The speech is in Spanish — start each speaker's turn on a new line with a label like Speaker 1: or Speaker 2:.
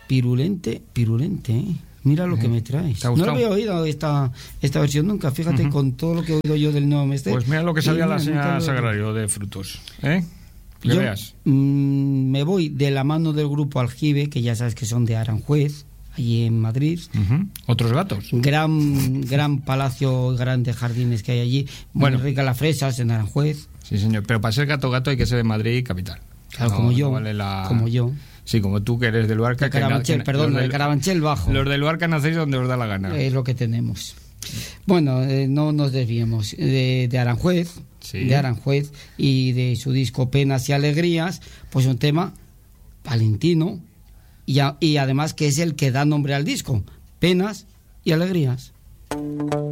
Speaker 1: Pirulente, ¿eh? Mira lo que me traes. No lo había oído esta versión nunca, fíjate, con todo lo que he oído yo del Nuevo Mestre.
Speaker 2: Pues mira lo que sabía la señora Sagrario de frutos, ¿eh? Que
Speaker 1: yo
Speaker 2: veas.
Speaker 1: Me voy de la mano del grupo Aljibe, que ya sabes que son de Aranjuez, allí en Madrid.
Speaker 2: Otros gatos.
Speaker 1: Gran palacio, grandes jardines que hay allí. Muy rica las fresas en Aranjuez.
Speaker 2: Sí, señor, pero para ser gato hay que ser de Madrid capital.
Speaker 1: Claro, como yo.
Speaker 2: Sí, como tú, que eres de Luarca.
Speaker 1: De Carabanchel, de Carabanchel bajo.
Speaker 2: Los de Luarca nacéis donde os da la gana.
Speaker 1: Es lo que tenemos. Bueno, no nos desviemos. De Aranjuez,
Speaker 2: sí.
Speaker 1: De Aranjuez, y de su disco Penas y Alegrías, pues un tema palentino, y además que es el que da nombre al disco, Penas y Alegrías.